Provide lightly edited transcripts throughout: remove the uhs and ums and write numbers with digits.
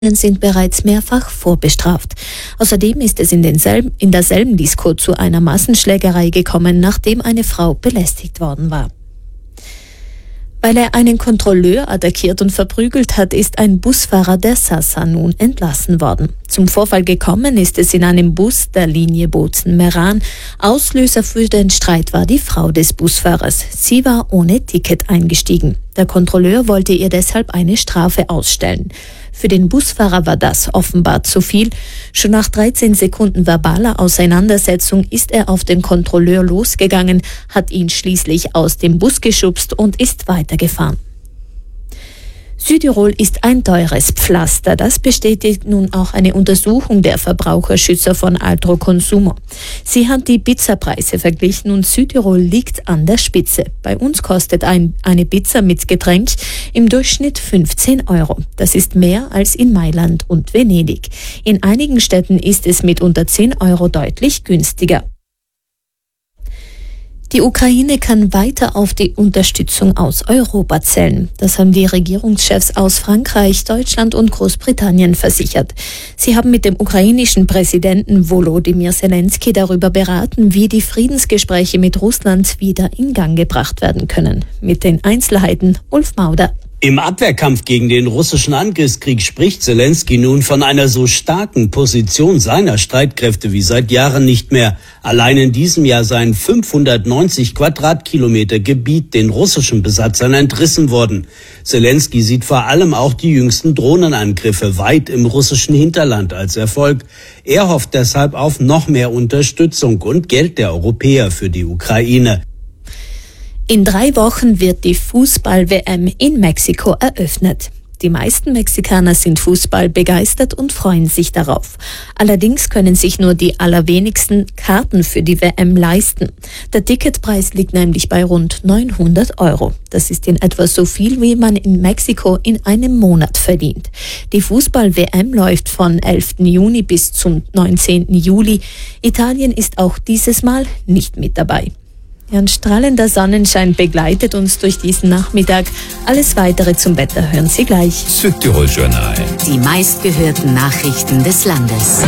sind bereits mehrfach vorbestraft. Außerdem ist es in derselben Disco zu einer Massenschlägerei gekommen, nachdem eine Frau belästigt worden war. Weil er einen Kontrolleur attackiert und verprügelt hat, ist ein Busfahrer der Sasa nun entlassen worden. Zum Vorfall gekommen ist es in einem Bus der Linie Bozen-Meran. Auslöser für den Streit war die Frau des Busfahrers. Sie war ohne Ticket eingestiegen. Der Kontrolleur wollte ihr deshalb eine Strafe ausstellen. Für den Busfahrer war das offenbar zu viel. Schon nach 13 Sekunden verbaler Auseinandersetzung ist er auf den Kontrolleur losgegangen, hat ihn schließlich aus dem Bus geschubst und ist weitergefahren. Südtirol ist ein teures Pflaster. Das bestätigt nun auch eine Untersuchung der Verbraucherschützer von Altro Consumer. Sie hat die Pizzapreise verglichen und Südtirol liegt an der Spitze. Bei uns kostet eine Pizza mit Getränk im Durchschnitt 15 €. Das ist mehr als in Mailand und Venedig. In einigen Städten ist es mit unter 10 € deutlich günstiger. Die Ukraine kann weiter auf die Unterstützung aus Europa zählen. Das haben die Regierungschefs aus Frankreich, Deutschland und Großbritannien versichert. Sie haben mit dem ukrainischen Präsidenten Volodymyr Zelensky darüber beraten, wie die Friedensgespräche mit Russland wieder in Gang gebracht werden können. Mit den Einzelheiten Ulf Mauder. Im Abwehrkampf gegen den russischen Angriffskrieg spricht Zelensky nun von einer so starken Position seiner Streitkräfte wie seit Jahren nicht mehr. Allein in diesem Jahr seien 590 Quadratkilometer Gebiet den russischen Besatzern entrissen worden. Zelensky sieht vor allem auch die jüngsten Drohnenangriffe weit im russischen Hinterland als Erfolg. Er hofft deshalb auf noch mehr Unterstützung und Geld der Europäer für die Ukraine. In 3 Wochen wird die Fußball-WM in Mexiko eröffnet. Die meisten Mexikaner sind Fußball begeistert und freuen sich darauf. Allerdings können sich nur die allerwenigsten Karten für die WM leisten. Der Ticketpreis liegt nämlich bei rund 900 €. Das ist in etwa so viel, wie man in Mexiko in einem Monat verdient. Die Fußball-WM läuft von 11. Juni bis zum 19. Juli. Italien ist auch dieses Mal nicht mit dabei. Ein strahlender Sonnenschein begleitet uns durch diesen Nachmittag. Alles Weitere zum Wetter hören Sie gleich. Südtirol Journal. Die meistgehörten Nachrichten des Landes.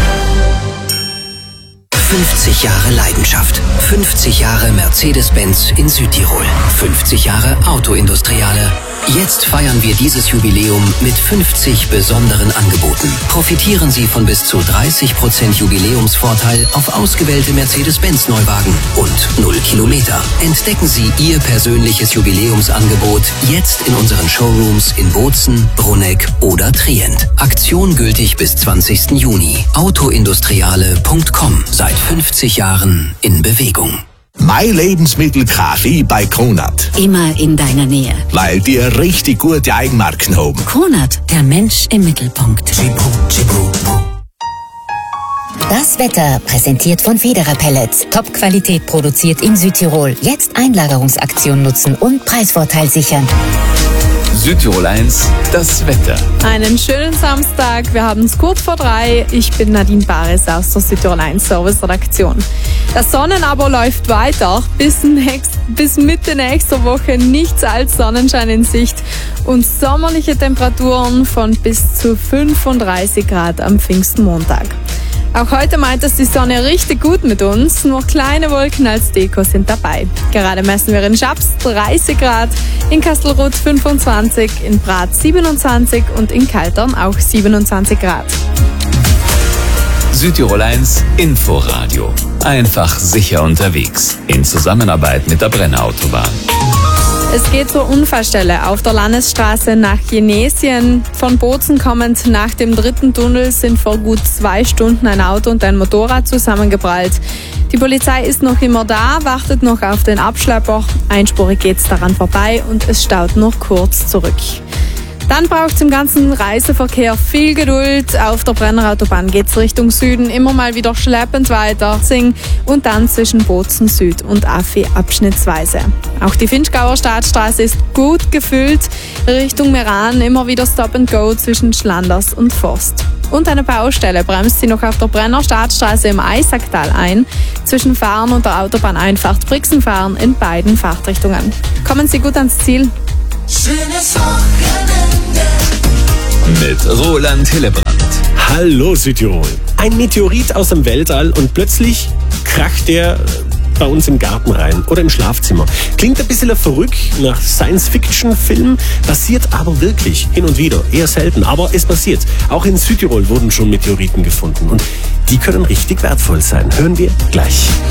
50 Jahre Leidenschaft. 50 Jahre Mercedes-Benz in Südtirol. 50 Jahre Autoindustriale. Jetzt feiern wir dieses Jubiläum mit 50 besonderen Angeboten. Profitieren Sie von bis zu 30% Jubiläumsvorteil auf ausgewählte Mercedes-Benz-Neuwagen und 0 Kilometer. Entdecken Sie Ihr persönliches Jubiläumsangebot jetzt in unseren Showrooms in Bozen, Bruneck oder Trient. Aktion gültig bis 20. Juni. Autoindustriale.com. Seit 50 Jahren in Bewegung. Mein Lebensmittelkaffee bei Kronat. Immer in deiner Nähe. Weil die richtig gute Eigenmarken haben. Kronat, der Mensch im Mittelpunkt. Das Wetter präsentiert von Federer Pellets. Top-Qualität produziert in Südtirol. Jetzt Einlagerungsaktion nutzen und Preisvorteil sichern. Südtirol 1, das Wetter. Einen schönen Samstag, wir haben es kurz vor 3. Ich bin Nadine Bares aus der Südtirol 1 Service-Redaktion. Das Sonnenabo läuft weiter. Bis Mitte nächster Woche nichts als Sonnenschein in Sicht und sommerliche Temperaturen von bis zu 35 Grad am Pfingstmontag. Auch heute meint es die Sonne richtig gut mit uns, nur kleine Wolken als Deko sind dabei. Gerade messen wir in Schaps 30 Grad, in Kastelruth 25, in Brat 27 und in Kaltern auch 27 Grad. Südtirol 1 Inforadio. Einfach sicher unterwegs. In Zusammenarbeit mit der Brenner Autobahn. Es geht zur Unfallstelle auf der Landesstraße nach Jenesien. Von Bozen kommend nach dem 3. Tunnel sind vor gut 2 Stunden ein Auto und ein Motorrad zusammengeprallt. Die Polizei ist noch immer da, wartet noch auf den Abschlepper. Einspurig geht's daran vorbei und es staut noch kurz zurück. Dann braucht es im ganzen Reiseverkehr viel Geduld. Auf der Brennerautobahn geht es Richtung Süden immer mal wieder schleppend weiter. Sing und dann zwischen Bozen Süd und Affi abschnittsweise. Auch die Finchgauer Staatsstraße ist gut gefüllt. Richtung Meran immer wieder Stop and Go zwischen Schlanders und Forst. Und eine Baustelle bremst sie noch auf der Brenner Staatsstraße im Eisacktal ein. Zwischen Fahren und der Autobahneinfahrt Brixenfahren in beiden Fahrtrichtungen. Kommen Sie gut ans Ziel. Schönes Wochenende mit Roland Hillebrand. Hallo Südtirol. Ein Meteorit aus dem Weltall und plötzlich kracht der bei uns im Garten rein oder im Schlafzimmer. Klingt ein bisschen verrückt nach Science-Fiction-Film, passiert aber wirklich hin und wieder, eher selten, aber es passiert. Auch in Südtirol wurden schon Meteoriten gefunden und die können richtig wertvoll sein. Hören wir gleich.